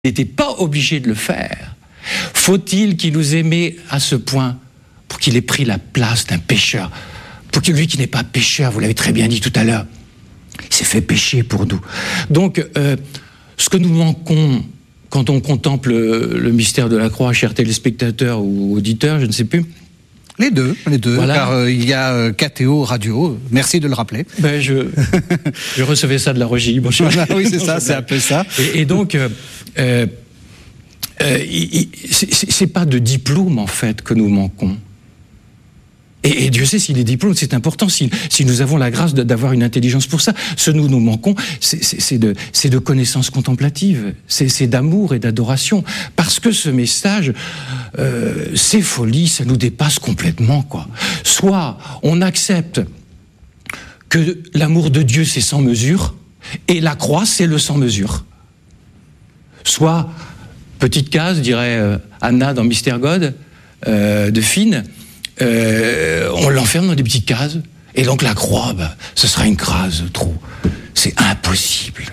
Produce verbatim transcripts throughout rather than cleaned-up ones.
n'était pas obligé de le faire. Faut-il qu'il nous aimait à ce point pour qu'il ait pris la place d'un pécheur, pour que lui qui n'est pas pécheur, vous l'avez très bien dit tout à l'heure, il s'est fait pécher pour nous. Donc, euh, ce que nous manquons quand on contemple le, le mystère de la croix, chers téléspectateurs ou auditeurs, je ne sais plus. Les deux, les deux, voilà. Car euh, il y a euh, K T O Radio, merci de le rappeler. Ben je, je recevais ça de la régie. Bon, je... oui, c'est ça, c'est un peu ça. Et, et donc, euh, euh, euh, c'est, c'est pas de diplôme, en fait, que nous manquons. Et, et Dieu sait si les diplômes, c'est important, si, si nous avons la grâce de, d'avoir une intelligence pour ça. Ce nous nous manquons, c'est, c'est, c'est, de, c'est de connaissances contemplatives, c'est, c'est d'amour et d'adoration. Parce que ce message, euh, ces folies, ça nous dépasse complètement, quoi. Soit on accepte que l'amour de Dieu, c'est sans mesure, et la croix, c'est le sans mesure. Soit, petite case, dirait euh, Anna dans Mystère God, euh, de Finn, Euh, on l'enferme dans des petites cases, et donc la croix, bah, ce sera une crase trop. C'est impossible.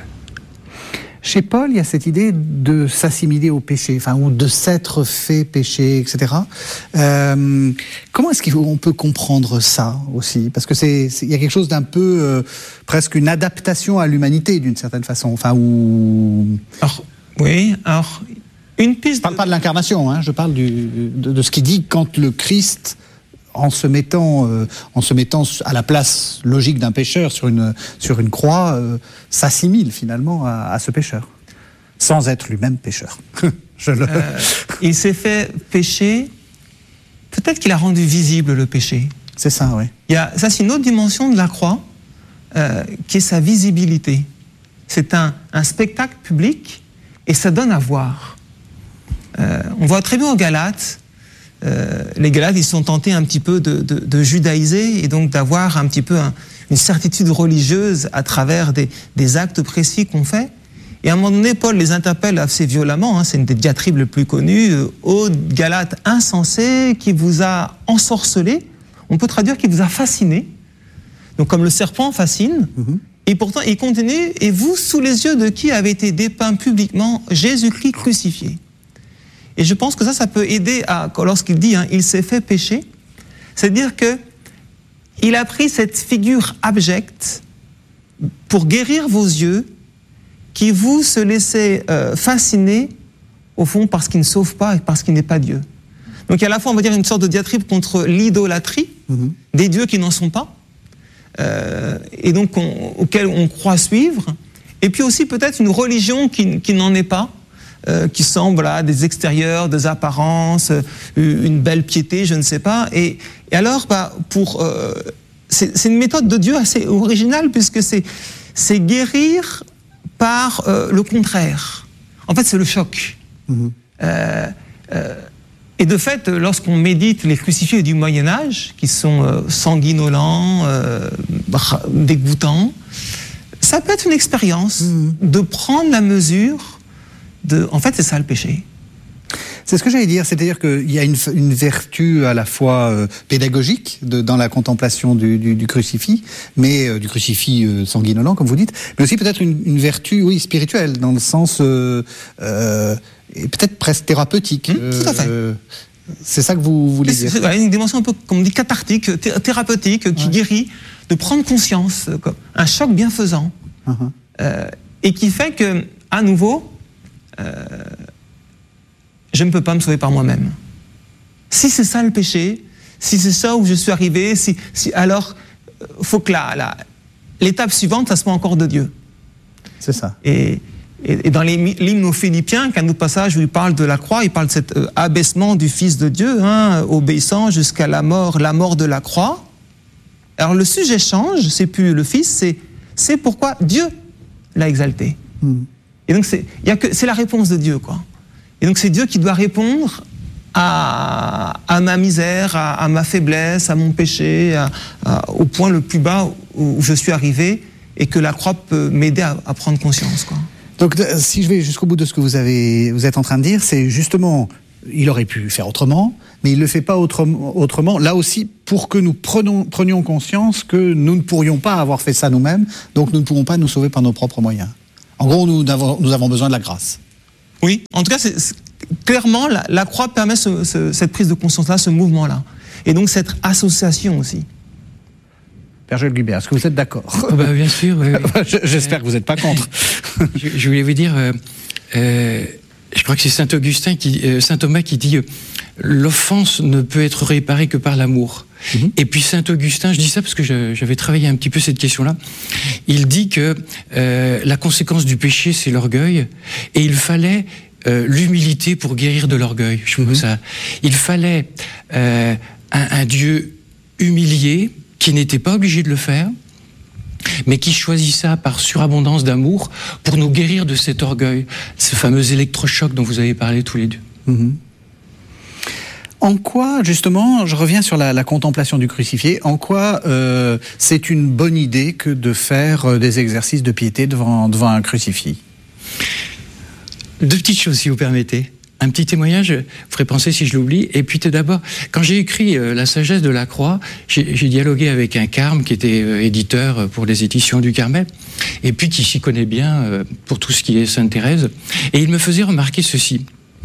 Chez Paul, il y a cette idée de s'assimiler au péché, enfin, ou de s'être fait péché, et cetera. Euh, comment est-ce qu'on peut comprendre ça aussi ? Parce que c'est, c'est, il y a quelque chose d'un peu, euh, presque une adaptation à l'humanité, d'une certaine façon. Enfin, où... Alors, oui, alors, une piste... Je ne parle pas de l'incarnation, hein, je parle du, de, de ce qu'il dit quand le Christ... En se, mettant, euh, en se mettant à la place logique d'un pécheur sur une, sur une croix, euh, s'assimile finalement à, à ce pécheur, sans être lui-même pécheur. Je le... euh, il s'est fait pécher, peut-être qu'il a rendu visible le péché. C'est ça, oui. Il y a, ça, c'est une autre dimension de la croix, euh, qui est sa visibilité. C'est un, un spectacle public, et ça donne à voir. Euh, on voit très bien aux Galates, Euh, les Galates, ils sont tentés un petit peu de, de, de judaïser et donc d'avoir un petit peu un, une certitude religieuse à travers des, des actes précis qu'on fait. Et à un moment donné, Paul les interpelle assez violemment, hein, c'est une des diatribes les plus connues, euh, « Ô Galates insensés, qui vous a ensorcelé », on peut traduire « qui vous a fasciné », donc comme le serpent fascine, mm-hmm. Et pourtant il continue « Et vous, sous les yeux de qui avait été dépeint publiquement Jésus-Christ crucifié ». Et je pense que ça, ça peut aider à, lorsqu'il dit hein, « il s'est fait pécher », c'est-à-dire qu'il a pris cette figure abjecte pour guérir vos yeux qui vous se laissaient euh, fasciner, au fond, parce qu'il ne sauve pas et parce qu'il n'est pas Dieu. Donc, il y a à la fois, on va dire, une sorte de diatribe contre l'idolâtrie mm-hmm. des dieux qui n'en sont pas, euh, et donc on, auxquels on croit suivre, et puis aussi peut-être une religion qui, qui n'en est pas, Euh, qui semble voilà, des extérieurs, des apparences, euh, une belle piété, je ne sais pas. Et, et alors, bah, pour, euh, c'est, c'est une méthode de Dieu assez originale, puisque c'est, c'est guérir par euh, le contraire. En fait, c'est le choc. Mmh. Euh, euh, et de fait, lorsqu'on médite les crucifiés du Moyen-Âge, qui sont euh, sanguinolents, euh, dégoûtants, ça peut être une expérience mmh. de prendre la mesure. De, en fait, c'est ça le péché. C'est ce que j'allais dire, c'est-à-dire qu'il y a une, une vertu à la fois euh, pédagogique de, dans la contemplation du, du, du crucifix, mais euh, du crucifix euh, sanguinolent, comme vous dites, mais aussi peut-être une, une vertu, oui, spirituelle, dans le sens euh, euh, et peut-être presque thérapeutique. Mmh, tout à fait. Euh, c'est ça que vous voulez c'est, dire. C'est une dimension un peu, comme on dit, cathartique, thé- thérapeutique, qui ouais. guérit, de prendre conscience, comme un choc bienfaisant, uh-huh. euh, et qui fait que, à nouveau. Euh, je ne peux pas me sauver par moi-même. Si c'est ça le péché, si c'est ça où je suis arrivé, si, si, alors il faut que la, la, l'étape suivante, ça soit encore de Dieu. C'est ça. Et, et, et dans les, l'hymne aux Philippiens, qu'un autre passage où il parle de la croix, il parle de cet euh, abaissement du Fils de Dieu, hein, obéissant jusqu'à la mort, la mort de la croix. Alors le sujet change, c'est plus le Fils, c'est, c'est pourquoi Dieu l'a exalté. Mm. Et donc, c'est, y a que, c'est la réponse de Dieu, quoi. Et donc, c'est Dieu qui doit répondre à, à ma misère, à, à ma faiblesse, à mon péché, à, à, au point le plus bas où je suis arrivé, et que la croix peut m'aider à, à prendre conscience, quoi. Donc, si je vais jusqu'au bout de ce que vous, avez, vous êtes en train de dire, c'est justement, il aurait pu faire autrement, mais il ne le fait pas autrement, autrement, là aussi, pour que nous prenons, prenions conscience que nous ne pourrions pas avoir fait ça nous-mêmes, donc nous ne pourrons pas nous sauver par nos propres moyens. En gros, nous avons, nous avons besoin de la grâce. Oui, en tout cas, c'est, c'est, clairement, la, la croix permet ce, ce, cette prise de conscience-là, ce mouvement-là. Et donc cette association aussi. Père Joël Guibert, est-ce que vous êtes d'accord? Oh bah, bien sûr, oui, oui. J'espère que vous n'êtes pas contre. je, je voulais vous dire, euh, euh, je crois que c'est saint Augustin, qui, euh, saint Thomas qui dit euh, « L'offense ne peut être réparée que par l'amour ». Mm-hmm. Et puis saint Augustin, je dis ça parce que je, j'avais travaillé un petit peu cette question-là, il dit que euh, la conséquence du péché, c'est l'orgueil, et il fallait euh, l'humilité pour guérir de l'orgueil. Je trouve mm-hmm. ça. Il fallait euh, un, un Dieu humilié, qui n'était pas obligé de le faire, mais qui choisit ça par surabondance d'amour pour nous guérir de cet orgueil, ce fameux électrochoc dont vous avez parlé tous les deux. Mm-hmm. En quoi, justement, je reviens sur la, la contemplation du crucifié, en quoi euh, c'est une bonne idée que de faire des exercices de piété devant, devant un crucifix? Deux petites choses, si vous permettez. Un petit témoignage, vous ferez penser si je l'oublie. Et puis tout d'abord, quand j'ai écrit euh, La sagesse de la croix, j'ai, j'ai dialogué avec un carme qui était euh, éditeur pour les éditions du Carmel, et puis qui s'y connaît bien euh, pour tout ce qui est Sainte Thérèse. Et il me faisait remarquer ceci.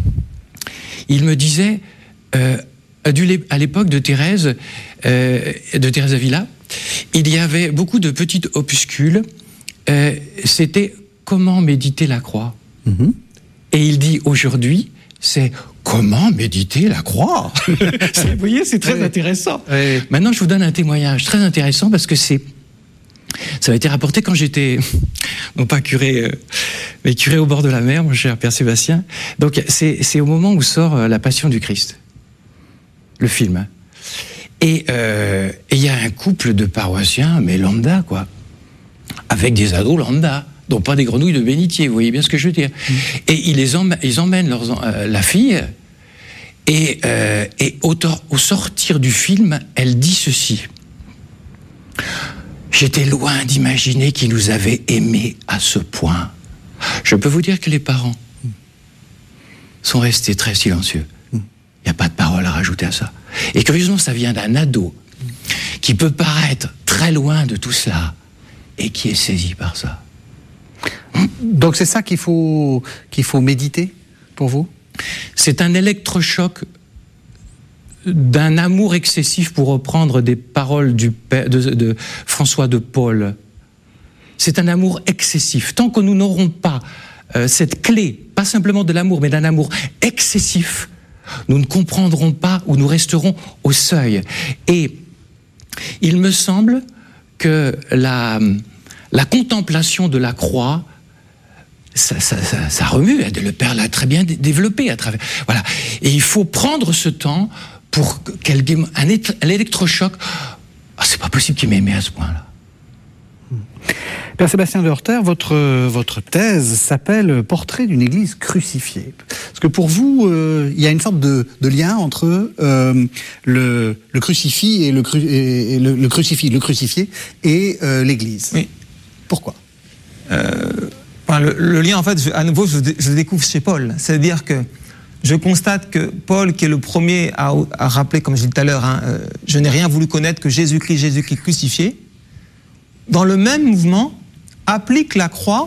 Il me disait, euh, à l'époque de Thérèse, euh, de Thérèse d'Avila, il y avait beaucoup de petites opuscules. Euh, c'était comment méditer la croix. Mm-hmm. Et il dit aujourd'hui, c'est comment méditer la croix. Vous voyez, c'est très oui. intéressant. Oui. Maintenant, je vous donne un témoignage très intéressant parce que c'est, ça a été rapporté quand j'étais, non pas curé, euh, mais curé au bord de la mer, mon cher Père Sébastien. Donc, c'est, c'est au moment où sort euh, La Passion du Christ, le film. Et il euh, y a un couple de paroissiens, mais lambda, quoi, avec des ados lambda. Donc pas des grenouilles de bénitier, vous voyez bien ce que je veux dire. Mmh. Et ils, les emmènent, ils emmènent leurs, euh, la fille, et, euh, et au, au sortir du film, elle dit ceci. « J'étais loin d'imaginer qu'ils nous avaient aimés à ce point. » Je peux vous dire que les parents mmh. sont restés très silencieux. Il mmh. n'y a pas de parole à rajouter à ça. Et curieusement, ça vient d'un ado mmh. qui peut paraître très loin de tout cela et qui est saisi par ça. Donc c'est ça qu'il faut, qu'il faut méditer pour vous? C'est un électrochoc d'un amour excessif, pour reprendre des paroles du père, de, de François de Paul. C'est un amour excessif. Tant que nous n'aurons pas euh, cette clé, pas simplement de l'amour, mais d'un amour excessif, nous ne comprendrons pas ou nous resterons au seuil. Et il me semble que la, la contemplation de la croix, Ça, ça, ça, ça remue, le Père l'a très bien développé à travers. Voilà. Et il faut prendre ce temps pour qu'elle un, un électrochoc. Ah, c'est pas possible qu'il m'aimait à ce point-là. Père Sébastien de Horter, votre, votre thèse s'appelle Portrait d'une Église crucifiée. Parce que pour vous, euh, il y a une sorte de, de lien entre euh, le, le crucifix et le, cru, et le, le crucifix, le crucifié et euh, l'Église. Oui. Pourquoi euh... Enfin, le, le lien, en fait, je, à nouveau, je, je le découvre chez Paul. C'est-à-dire que je constate que Paul, qui est le premier à, à rappeler, comme je disais tout à l'heure, hein, euh, je n'ai rien voulu connaître que Jésus-Christ, Jésus-Christ crucifié, dans le même mouvement, applique la croix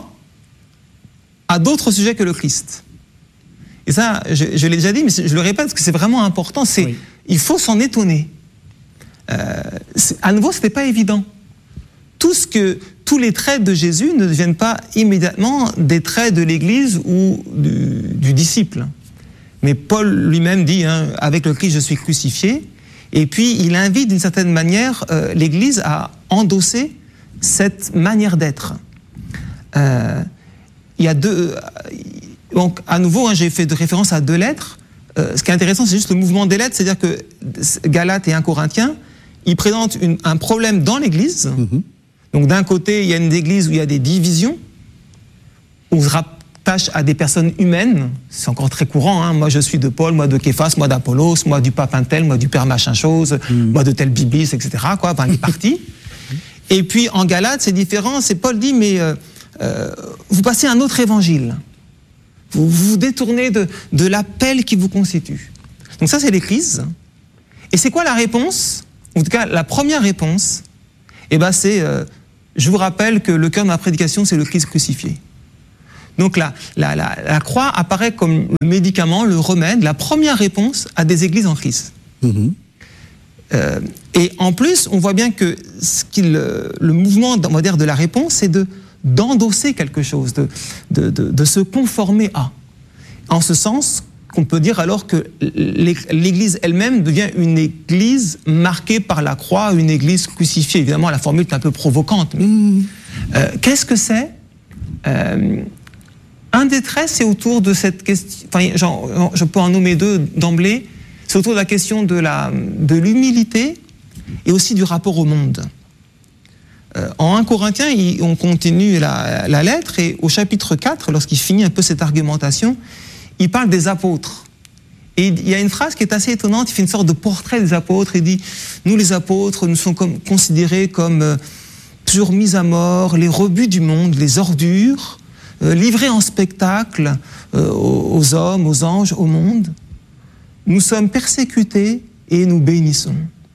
à d'autres sujets que le Christ. Et ça, je, je l'ai déjà dit, mais je le répète parce que c'est vraiment important. C'est, oui. Il faut s'en étonner. Euh, à nouveau, ce n'était pas évident. Tout ce que, tous les traits de Jésus ne deviennent pas immédiatement des traits de l'Église ou du, du disciple. Mais Paul lui-même dit, hein, avec le Christ je suis crucifié, et puis il invite d'une certaine manière euh, l'Église à endosser cette manière d'être. Euh, il y a deux... Donc, à nouveau, hein, j'ai fait de référence à deux lettres. Euh, ce qui est intéressant, c'est juste le mouvement des lettres, c'est-à-dire que Galates et un Corinthiens, ils présentent une, un problème dans l'Église. Mm-hmm. Donc d'un côté, il y a une église où il y a des divisions, où on se rattache à des personnes humaines, c'est encore très courant, hein. Moi je suis de Paul, moi de Képhas, moi d'Apollos, moi du pape un tel, moi du père machin chose, mmh. moi de tel biblis, et cetera, quoi, enfin les partis. Et puis en Galates, c'est différent, c'est Paul dit, mais euh, euh, vous passez un autre évangile, vous vous détournez de, de l'appel qui vous constitue. Donc ça c'est l'Église. Et c'est quoi la réponse? En tout cas, la première réponse, eh ben c'est, euh, je vous rappelle que le cœur de ma prédication, c'est le Christ crucifié. Donc la, la, la, la croix apparaît comme le médicament, le remède, la première réponse à des églises en crise. Mmh. Euh, et en plus, on voit bien que ce qu'il, le mouvement, on va dire, de la réponse, c'est de, d'endosser quelque chose, de, de, de, de se conformer à. En ce sens qu'on peut dire alors que l'Église elle-même devient une Église marquée par la croix, une Église crucifiée. Évidemment, la formule est un peu provocante, mais mmh. euh, qu'est-ce que c'est euh, un des traits, c'est autour de cette question, enfin, genre, je peux en nommer deux d'emblée, c'est autour de la question de, la, de l'humilité et aussi du rapport au monde. Euh, en un Corinthiens, il, on continue la, la lettre, et au chapitre quatre, lorsqu'il finit un peu cette argumentation, il parle des apôtres. Et il y a une phrase qui est assez étonnante, il fait une sorte de portrait des apôtres, il dit « Nous les apôtres, nous sommes comme, considérés comme euh, toujours mis à mort, les rebuts du monde, les ordures, euh, livrés en spectacle euh, aux, aux hommes, aux anges, au monde. Nous sommes persécutés et nous bénissons. »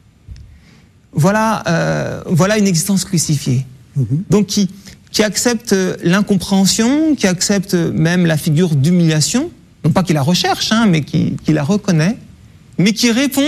Voilà, euh, voilà une existence crucifiée. Mmh. Donc qui, qui accepte l'incompréhension, qui accepte même la figure d'humiliation, non pas qu'il la recherche, hein, mais qui, qui la reconnaît, mais qui répond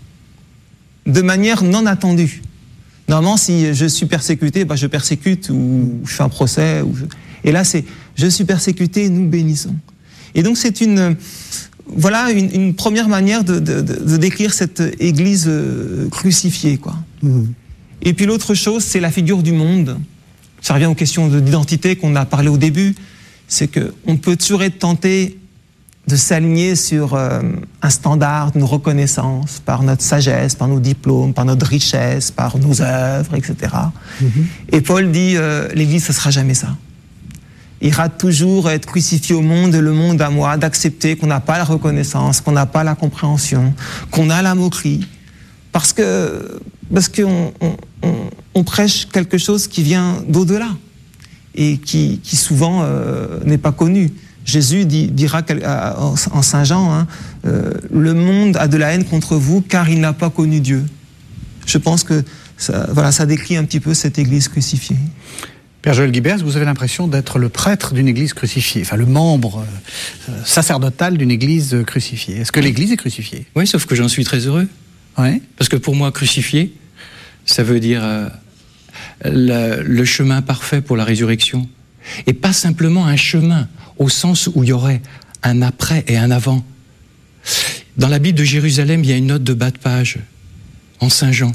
de manière non attendue. Normalement, si je suis persécuté, bah, je persécute ou je fais un procès. Ou je... Et là, c'est « je suis persécuté, nous bénissons ». Et donc, c'est une, voilà, une, une première manière de, de, de décrire cette Église crucifiée, quoi. Mmh. Et puis l'autre chose, c'est la figure du monde. Ça revient aux questions d'identité qu'on a parlé au début. C'est qu'on peut toujours être tenté de s'aligner sur euh, un standard, une reconnaissance par notre sagesse, par nos diplômes, par notre richesse, par nos œuvres, et cetera. Mm-hmm. Et Paul dit, euh, l'Église, ce ne sera jamais ça. Il ira toujours être crucifié au monde et le monde à moi, d'accepter qu'on n'a pas la reconnaissance, qu'on n'a pas la compréhension, qu'on a la moquerie, parce que parce qu'on on, on, on prêche quelque chose qui vient d'au-delà et qui, qui souvent euh, n'est pas connu. Jésus dit, dira en Saint Jean, hein, euh, le monde a de la haine contre vous car il n'a pas connu Dieu. Je pense que ça, voilà, ça décrit un petit peu cette Église crucifiée. Père Joël Guibert, vous avez l'impression d'être le prêtre d'une Église crucifiée, enfin le membre euh, sacerdotal d'une Église crucifiée. Est-ce que l'Église est crucifiée ? Oui, sauf que j'en suis très heureux. Ouais. Parce que pour moi, crucifié, ça veut dire euh, le, le chemin parfait pour la résurrection. Et pas simplement un chemin, au sens où il y aurait un après et un avant. Dans la Bible de Jérusalem, il y a une note de bas de page, en Saint Jean.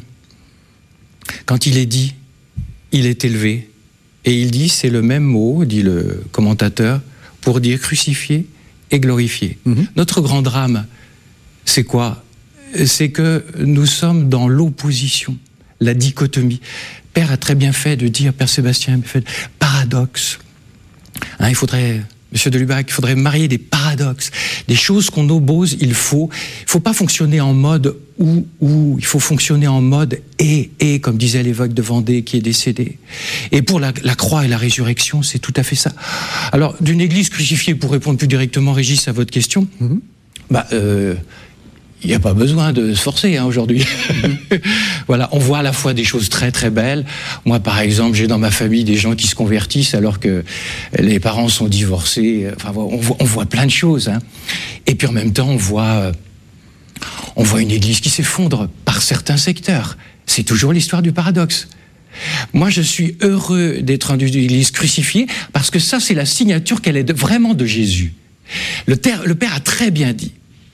Quand il est dit, il est élevé. Et il dit, c'est le même mot, dit le commentateur, pour dire crucifié et glorifié. Mm-hmm. Notre grand drame, c'est quoi ? C'est que nous sommes dans l'opposition, la dichotomie. Père a très bien fait de dire, Père Sébastien, fait paradoxe. Hein, il faudrait, Monsieur de Lubac, il faudrait marier des paradoxes, des choses qu'on oppose. Il faut, il faut pas fonctionner en mode ou ou. Il faut fonctionner en mode et et, comme disait l'évêque de Vendée qui est décédé. Et pour la, la croix et la résurrection, c'est tout à fait ça. Alors, d'une Église crucifiée, pour répondre plus directement, Régis, à votre question, mm-hmm. bah. Euh, Il n'y a pas besoin de se forcer hein, aujourd'hui. Voilà, on voit à la fois des choses très très belles. Moi, par exemple, j'ai dans ma famille des gens qui se convertissent alors que les parents sont divorcés. Enfin, on voit, on voit plein de choses. Hein. Et puis en même temps, on voit, on voit une Église qui s'effondre par certains secteurs. C'est toujours l'histoire du paradoxe. Moi, je suis heureux d'être une Église crucifiée parce que ça, c'est la signature qu'elle est de, vraiment de Jésus. Le, ter, le Père a très bien dit.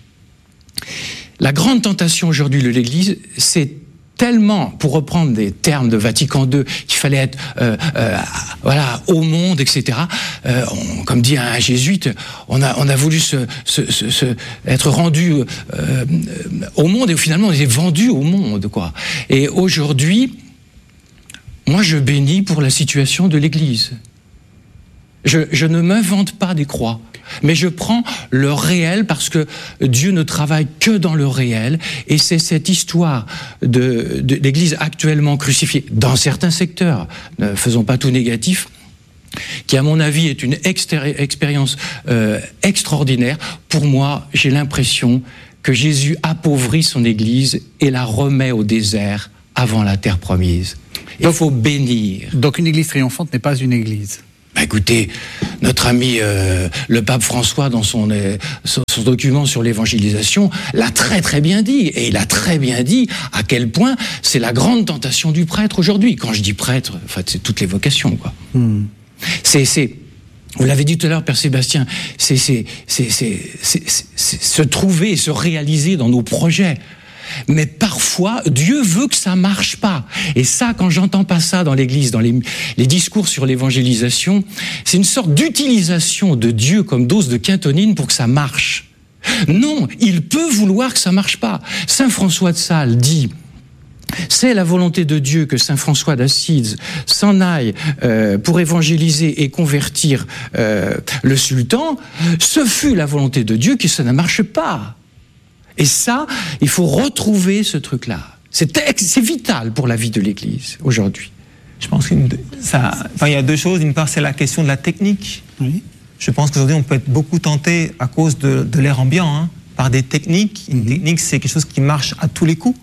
La grande tentation aujourd'hui de l'Église, c'est tellement, pour reprendre des termes de Vatican deux, qu'il fallait être euh, euh, voilà, au monde, et cetera. Euh, on, comme dit un jésuite, on a, on a voulu se, se, se, se, être rendu euh, au monde et finalement on est vendu au monde, quoi. Et aujourd'hui, moi je bénis pour la situation de l'Église. Je, je ne m'invente pas des croix. Mais je prends le réel parce que Dieu ne travaille que dans le réel et c'est cette histoire de, de l'Église actuellement crucifiée dans certains secteurs, ne faisons pas tout négatif, qui à mon avis est une extéri- expérience euh, extraordinaire. Pour moi, j'ai l'impression que Jésus appauvrit son Église et la remet au désert avant la terre promise. Il faut bénir. Donc une Église triomphante n'est pas une Église ? Bah écoutez, notre ami euh, le pape François, dans son, euh, son, son document sur l'évangélisation, l'a très très bien dit. Et il a très bien dit à quel point c'est la grande tentation du prêtre aujourd'hui. Quand je dis prêtre, en fait, c'est toutes les vocations, quoi. Mm. C'est... c'est Vous l'avez dit tout à l'heure, Père Sébastien, c'est, c'est, c'est, c'est, c'est, c'est, c'est se trouver et se réaliser dans nos projets. Mais parfois, Dieu veut que ça marche pas. Et ça, quand j'entends pas ça dans l'Église, dans les, les discours sur l'évangélisation, c'est une sorte d'utilisation de Dieu comme dose de quintonine pour que ça marche. Non, il peut vouloir que ça marche pas. Saint François de Sales dit... C'est la volonté de Dieu que saint François d'Assise s'en aille euh, pour évangéliser et convertir euh, le sultan. Ce fut la volonté de Dieu que ça ne marche pas. Et ça, il faut retrouver ce truc-là. C'est, c'est vital pour la vie de l'Église aujourd'hui. Je pense qu'il enfin, y a deux choses. D'une part, c'est la question de la technique. Oui. Je pense qu'aujourd'hui, on peut être beaucoup tenté à cause de, de l'air ambiant, hein, par des techniques. Une mmh. technique, c'est quelque chose qui marche à tous les coups.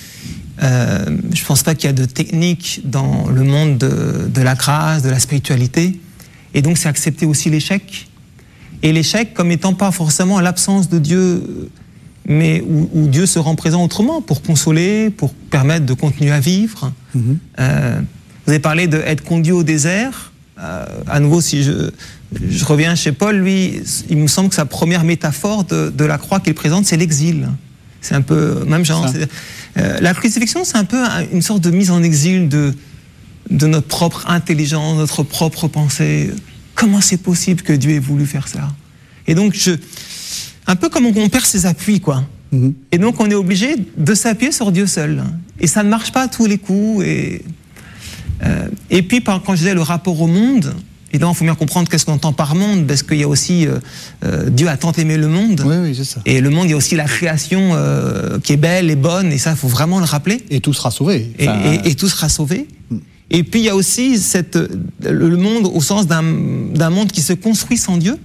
Euh, je ne pense pas qu'il y a de technique dans le monde de, de la grâce, de la spiritualité. Et donc, c'est accepter aussi l'échec. Et l'échec comme étant pas forcément l'absence de Dieu, mais où, où Dieu se rend présent autrement, pour consoler, pour permettre de continuer à vivre. Mm-hmm. Euh, vous avez parlé d'être conduit au désert. Euh, à nouveau, si je, je reviens chez Paul, lui, il me semble que sa première métaphore de, de la croix qu'il présente, c'est l'exil. C'est un peu même genre. Euh, la crucifixion, c'est un peu une sorte de mise en exil de, de notre propre intelligence, notre propre pensée. Comment c'est possible que Dieu ait voulu faire ça? Et donc, je, un peu comme on perd ses appuis, quoi. Mm-hmm. Et donc, on est obligé de s'appuyer sur Dieu seul. Et ça ne marche pas à tous les coups. Et, euh, et puis, quand je disais le rapport au monde, évidemment, il faut bien comprendre qu'est-ce qu'on entend par monde, parce qu'il y a aussi euh, euh, Dieu a tant aimé le monde. Oui, oui, c'est ça. Et le monde, il y a aussi la création euh, qui est belle et bonne, et ça, il faut vraiment le rappeler. Et tout sera sauvé. Enfin, et, et, et tout sera sauvé. Hmm. Et puis, il y a aussi cette, le monde au sens d'un, d'un monde qui se construit sans Dieu.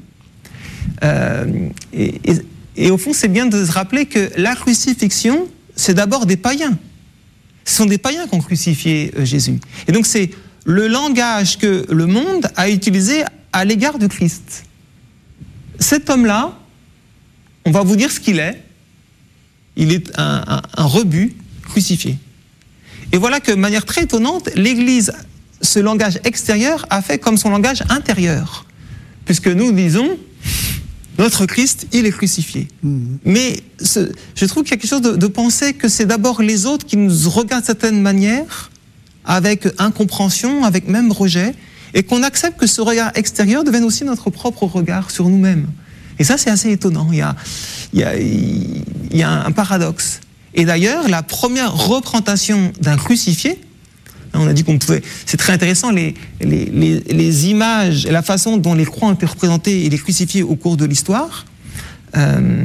Euh, et, et, et au fond, c'est bien de se rappeler que la crucifixion, c'est d'abord des païens. Ce sont des païens qui ont crucifié euh, Jésus. Et donc, c'est le langage que le monde a utilisé à l'égard de Christ. Cet homme-là, on va vous dire ce qu'il est. Il est un, un, un rebut crucifié. Et voilà que, de manière très étonnante, l'Église, ce langage extérieur, a fait comme son langage intérieur. Puisque nous disons, notre Christ, il est crucifié. Mmh. Mais ce, je trouve qu'il y a quelque chose de, de penser que c'est d'abord les autres qui nous regardent de certaine manière, avec incompréhension, avec même rejet, et qu'on accepte que ce regard extérieur devienne aussi notre propre regard sur nous-mêmes. Et ça, c'est assez étonnant. Il y a, il y a, il y a un paradoxe. Et d'ailleurs, la première représentation d'un crucifié, on a dit qu'on pouvait... C'est très intéressant, les, les, les, les images, la façon dont les croix ont été représentées et les crucifiés au cours de l'histoire. Euh,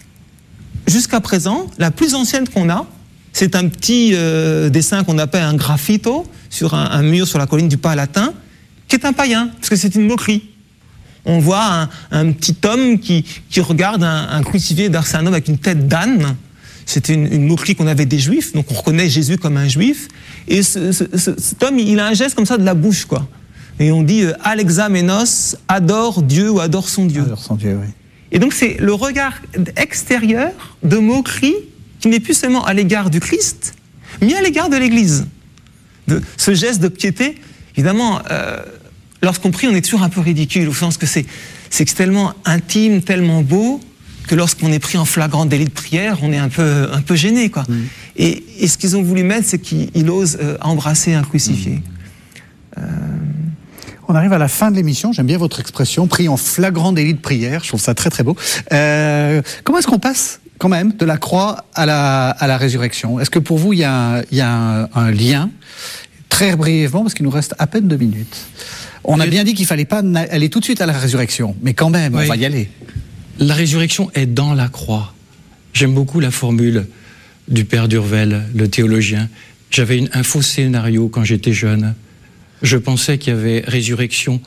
jusqu'à présent, la plus ancienne qu'on a, c'est un petit euh, dessin qu'on appelle un graffito sur un, un mur sur la colline du Palatin, qui est un païen, parce que c'est une moquerie. On voit un, un petit homme qui, qui regarde un, un crucifié, d'ailleurs c'est un homme avec une tête d'âne. C'était une, une moquerie qu'on avait des Juifs, donc on reconnaît Jésus comme un Juif. Et ce, ce, ce, cet homme, il a un geste comme ça de la bouche, quoi. Et on dit euh, « Alexamenos adore Dieu ou adore son Dieu ». Adore son Dieu, oui. Et donc c'est le regard extérieur de moquerie qui n'est plus seulement à l'égard du Christ, mais à l'égard de l'Église. De ce geste de piété, évidemment, euh, lorsqu'on prie, on est toujours un peu ridicule, au sens que c'est, c'est tellement intime, tellement beau, que lorsqu'on est pris en flagrant délit de prière, on est un peu, un peu gêné, quoi. Mmh. Et, et ce qu'ils ont voulu mettre, c'est qu'ils osent euh, embrasser un crucifié. Mmh. Euh... On arrive à la fin de l'émission, j'aime bien votre expression, pris en flagrant délit de prière, je trouve ça très très beau. Euh, comment est-ce qu'on passe quand même de la croix à la, à la résurrection? Est-ce que pour vous, il y a, il y a un, un lien? Très brièvement, parce qu'il nous reste à peine deux minutes. On a bien dit qu'il ne fallait pas aller tout de suite à la résurrection, mais quand même, oui. On va y aller. La résurrection est dans la croix. J'aime beaucoup la formule du père Durvel, le théologien. J'avais une, un faux scénario quand j'étais jeune. Je pensais qu'il y avait résurrection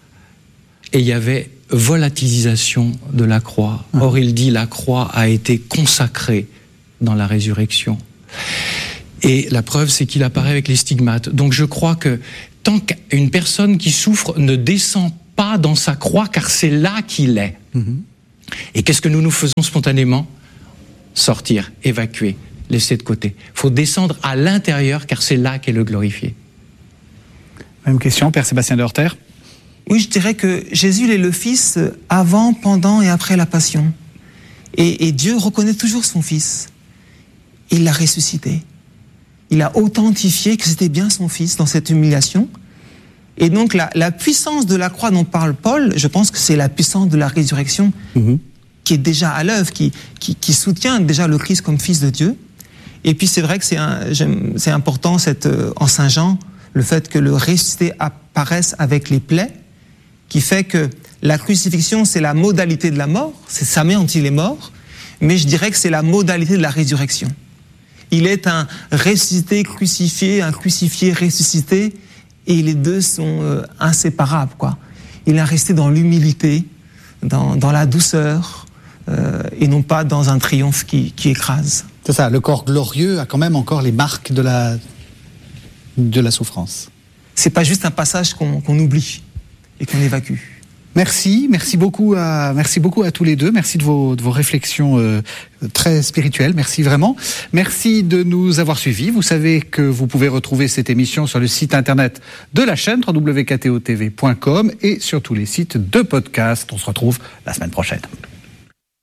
et il y avait volatilisation de la croix. Or, il dit la croix a été consacrée dans la résurrection. Et la preuve, c'est qu'il apparaît avec les stigmates. Donc je crois que tant qu'une personne qui souffre ne descend pas dans sa croix, car c'est là qu'il est. Mmh. Et qu'est-ce que nous nous faisons spontanément ? Sortir, évacuer, laisser de côté. Il faut descendre à l'intérieur, car c'est là qu'est le glorifié. Même question, Père Sébastien de Horter. Oui, je dirais que Jésus il est le Fils avant, pendant et après la Passion. Et, et Dieu reconnaît toujours son Fils. Il l'a ressuscité. Il a authentifié que c'était bien son Fils dans cette humiliation. Et donc la, la puissance de la croix dont parle Paul, je pense que c'est la puissance de la résurrection mmh. qui est déjà à l'œuvre, qui, qui, qui soutient déjà le Christ comme Fils de Dieu. Et puis c'est vrai que c'est, un, c'est important cette, euh, en Saint Jean, le fait que le ressuscité apparaisse avec les plaies, qui fait que la crucifixion c'est la modalité de la mort, c'est ça anéantit les morts, mais je dirais que c'est la modalité de la résurrection. Il est un ressuscité crucifié, un crucifié ressuscité, et les deux sont euh, inséparables, quoi. Il est resté dans l'humilité, dans, dans la douceur, euh, et non pas dans un triomphe qui, qui écrase. C'est ça, le corps glorieux a quand même encore les marques de la, de la souffrance. C'est pas juste un passage qu'on, qu'on oublie et qu'on évacue. Merci, merci beaucoup à, merci beaucoup à tous les deux. Merci de vos, de vos réflexions euh, très spirituelles. Merci vraiment. Merci de nous avoir suivis. Vous savez que vous pouvez retrouver cette émission sur le site internet de la chaîne w w w point k t o t v point com et sur tous les sites de podcast. On se retrouve la semaine prochaine.